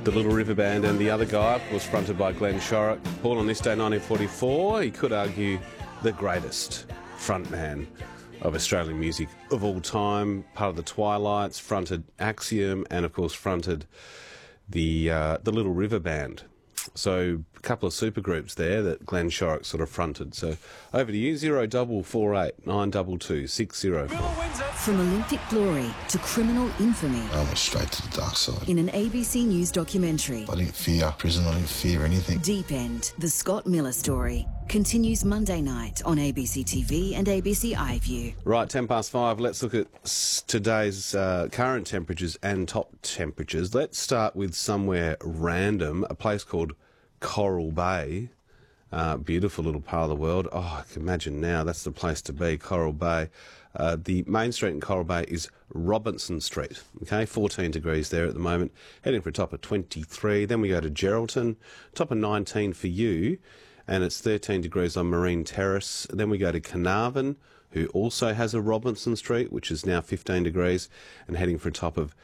The Little River Band and the other guy was fronted by Glenn Shorrock. Born on this day, 1944, he could argue the greatest frontman of Australian music of all time. Part of the Twilights, fronted Axiom, and of course fronted the Little River Band. So a couple of supergroups there that Glenn Shorrock sort of fronted. So over to you, 0448 922 604. From Olympic glory to criminal infamy. I went straight to the dark side. In an ABC News documentary. I didn't fear prison, I didn't fear anything. Deep End, the Scott Miller story, continues Monday night on ABC TV and ABC iView. Right, 5:10. Let's look at today's current temperatures and top temperatures. Let's start with somewhere random, a place called Coral Bay. Beautiful little part of the world. Oh, I can imagine now that's the place to be, Coral Bay. The main street in Coral Bay is Robinson Street. Okay, 14 degrees there at the moment. Heading for a top of 23. Then we go to Geraldton, top of 19 for you, and it's 13 degrees on Marine Terrace. Then we go to Carnarvon, who also has a Robinson Street, which is now 15 degrees, and heading for a top of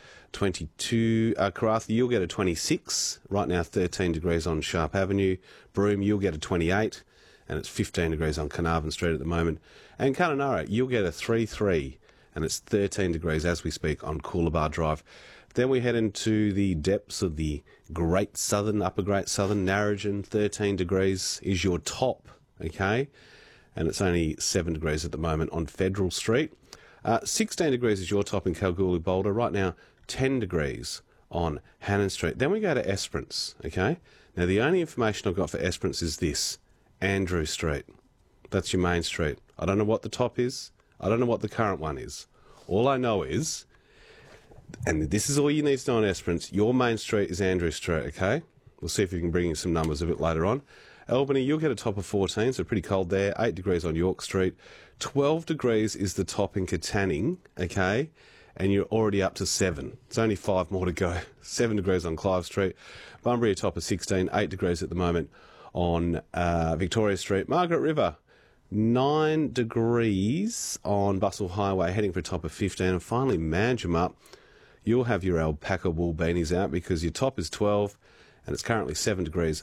22. Karratha, you'll get a 26. Right now, 13 degrees on Sharp Avenue. Broome, you'll get a 28, and it's 15 degrees on Carnarvon Street at the moment. And Kununurra, you'll get a 33, and it's 13 degrees as we speak on Coolabah Drive. Then we head into the depths of the Great Southern, Upper Great Southern. Narrogin, 13 degrees is your top, okay? And it's only 7 degrees at the moment on Federal Street. 16 degrees is your top in Kalgoorlie Boulder. Right now, 10 degrees on Hannon Street. Then we go to Esperance, okay? Now, the only information I've got for Esperance is this: Andrew Street. That's your main street. I don't know what the top is. I don't know what the current one is. All I know is, and this is all you need to know on Esperance, your main street is Andrew Street, okay? We'll see if we can bring you some numbers a bit later on. Albany, you'll get a top of 14, so pretty cold there. 8 degrees on York Street. 12 degrees is the top in Katanning, okay? And you're already up to 7. It's only 5 more to go. 7 degrees on Clive Street. Bunbury, a top of 16. 8 degrees at the moment on Victoria Street. Margaret River, 9 degrees on Bustle Highway, heading for a top of 15. And finally, Manjimup, you'll have your alpaca wool beanies out because your top is 12 and it's currently 7 degrees